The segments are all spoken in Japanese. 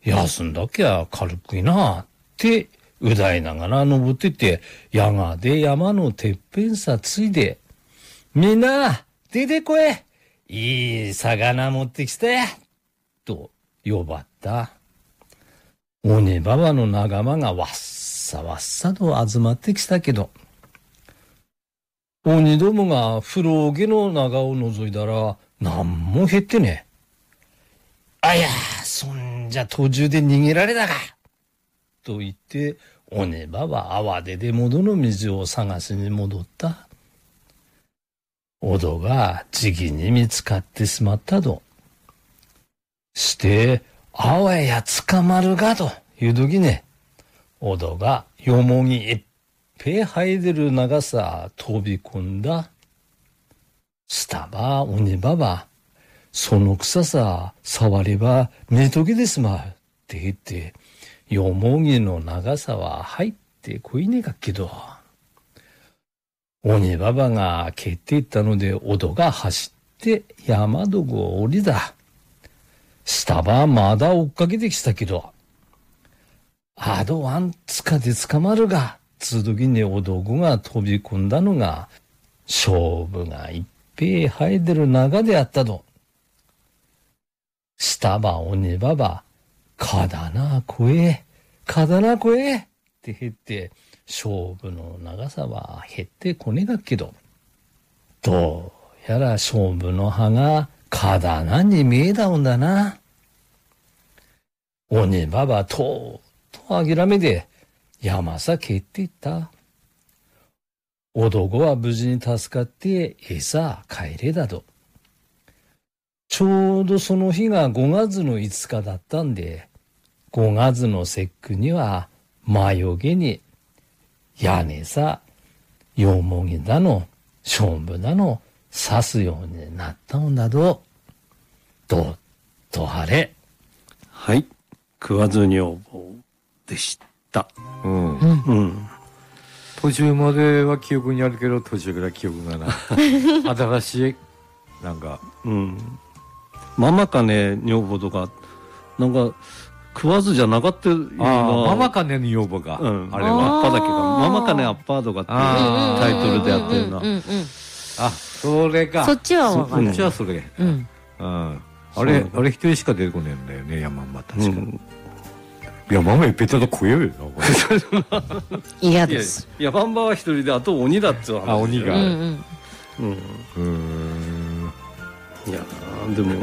休んだきゃ軽くいなってうだいながら登ってて、やがて山のてっぺんさついで、みんな出てこい、いい魚持ってきてと呼ばった。鬼ババの仲間がわっさわっさと集まってきたけど、鬼どもが風呂桶の中を覗いたらなんも減ってねえ。あや、そんじゃ途中で逃げられたかと言って、鬼ババ慌てて元の道を探しに戻った。おどがじきに見つかってしまったと。して、あわや捕まるかというときね、おどがよもぎいっぺ生えてる長さ飛び込んだ。したば鬼ババ、その草さ触れば見とけでしまうって言って、よもぎの長さは入ってこいねえかっけど、鬼ババが蹴っていったので、おどが走って山どこを降りた。下ばまだ追っかけてきたけど、あどワンつかで捕まるが、つうときにおどこが飛び込んだのが、勝負がいっぺい生えてる中であったと。下ば鬼ババ、刀声って減って、勝負の長さは減ってこねがっけど、どうやら勝負の刃が刀に見えたんだな。鬼ババとうと諦めて山さ蹴っていった。男は無事に助かって餌帰れだと。ちょうどその日が5月の5日だったんで、5月の節句には魔除けに屋根さ、よもぎだの、勝負だの、刺すようになったんだと。どっと晴れ。 はい。食わず女房でした。 うん。途中までは記憶にあるけど、途中から記憶がない。新しい、なんか。 ママかね、女房とか、なんか、食わずじゃなかったような。 ママかねの女房が。あれは。 アッパだけど、ママかねアッパーとかっていうタイトルであったような。 あ、それか。 そっちは分かる。 そっちはそれ。あれ一人しか出てこねえんだよね、ヤマンマ確か。いや、ママいっぺったと食えよな。 嫌です。 いや、バンバは一人で、あと鬼だって話。 あ、鬼が。 いや、でも、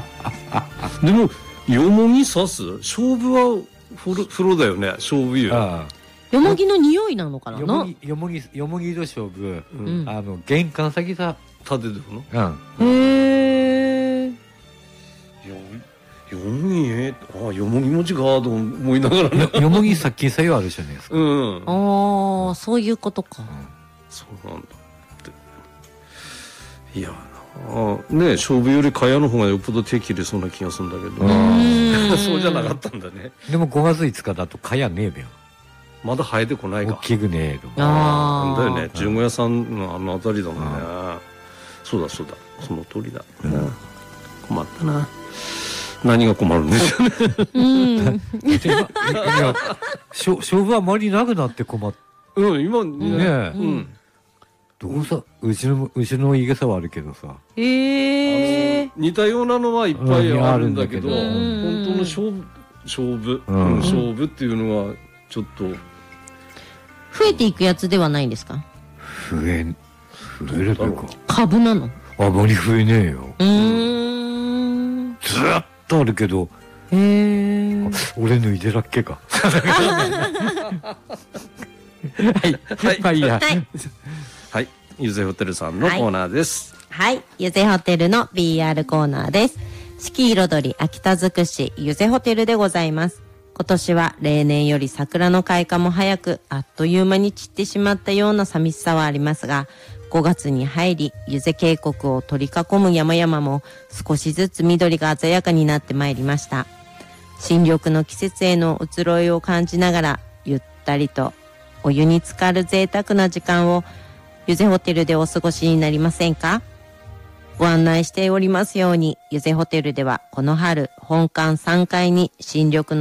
よもぎ刺す勝負は風呂だよね、勝負湯。 よもぎの匂いなのかな。 よもぎと勝負、玄関先さ、 立ててるの。 へえ。 よもぎよもぎ餅かと思いながらね。 よもぎ殺菌作用あるじゃないですか。 ああ、そういうことか。 そうなんだって。いやね、勝負より茅の方がよっぽど手切れそうな気がするんだけど、そうじゃなかったんだね。 でも5月5日だと茅ねえべよ。 まだ生えてこないか。 大きくねえと。 なんだよね、十五屋さんのあの辺りだもんね。そうだ、その通りだ。困ったな。何が困るんですよね。 勝負はあまりなくなって困っ。 今ね。どうさ、うちの家さはあるけどさ。 似たようなのはいっぱいあるんだけど、本当の勝負っていうのはちょっと増えていくやつではないんですか。 増えるというか株なの。 あまり増えねえよ。ずっとあるけど。俺抜いてらっけか。はいいや。 はい、ゆぜホテルさんのコーナーです。 はい、ゆぜホテルの BR コーナーです。四季彩り秋田尽くしゆぜホテルでございます。今年は例年より桜の開花も早く、あっという間に散ってしまったような寂しさはありますが、5月に入り、ゆぜ渓谷を取り囲む山々も少しずつ緑が鮮やかになってまいりました。新緑の季節への移ろいを感じながら、ゆったりとお湯に浸かる贅沢な時間をゆぜホテルでお過ごしになりませんか？ご案内しておりますように、ゆぜホテルではこの春、本館3階に新緑の